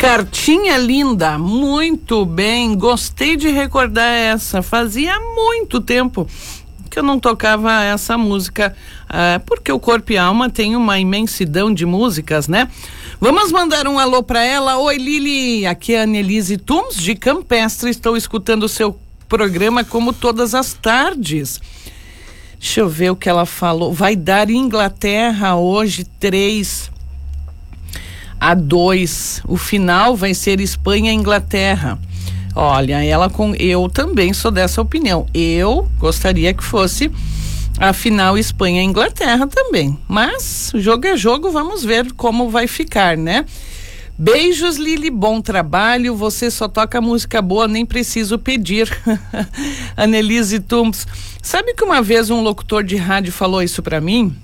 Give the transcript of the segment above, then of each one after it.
Cartinha linda, muito bem, gostei de recordar essa, fazia muito tempo que eu não tocava essa música, porque o Corpo e Alma tem uma imensidão de músicas, né? Vamos mandar um alô para ela. Oi, Lili, aqui é a Annelise Tums de Campestre, estou escutando o seu programa como todas as tardes. Deixa eu ver o que ela falou. Vai dar Inglaterra hoje 3-2. O final vai ser Espanha e Inglaterra. Olha, eu também sou dessa opinião. Eu gostaria que fosse a final Espanha e Inglaterra também. Mas jogo é jogo, vamos ver como vai ficar, né? Beijos, Lili, bom trabalho. Você só toca música boa, nem preciso pedir. Annelise Tums. Sabe que uma vez um locutor de rádio falou isso pra mim?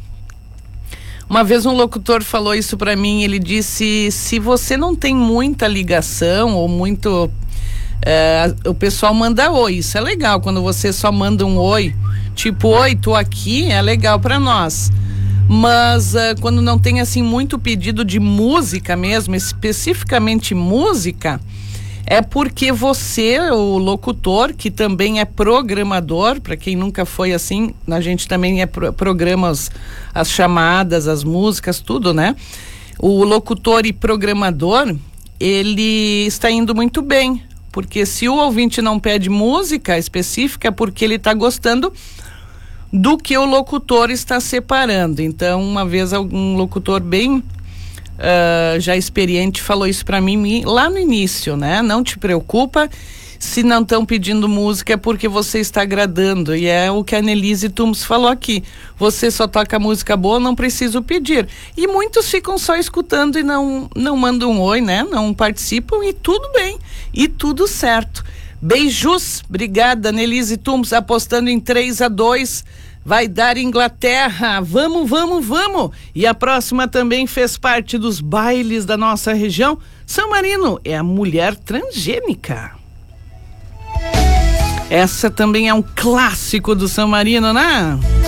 Ele disse: se você não tem muita ligação ou muito... o pessoal manda oi, isso é legal. Quando você só manda um oi, tipo, oi, tô aqui, é legal pra nós. Mas quando não tem assim muito pedido de música mesmo, especificamente música, é porque você, o locutor, que também é programador, para quem nunca foi assim, a gente também programa as chamadas, as músicas, tudo, né? O locutor e programador, ele está indo muito bem, porque se o ouvinte não pede música específica, é porque ele está gostando do que o locutor está separando. Então, uma vez um locutor bem já experiente falou isso para mim lá no início, né? Não te preocupa, se não estão pedindo música é porque você está agradando, e é o que a Annelise Tums falou aqui. Você só toca música boa, não preciso pedir. E muitos ficam só escutando e não mandam um oi, né? Não participam, e tudo bem, e tudo certo. Beijos, obrigada, Annelise Tums, apostando em 3-2. Vai dar Inglaterra, vamos. E a próxima também fez parte dos bailes da nossa região. São Marino é a mulher transgênica. Essa também é um clássico do São Marino, né?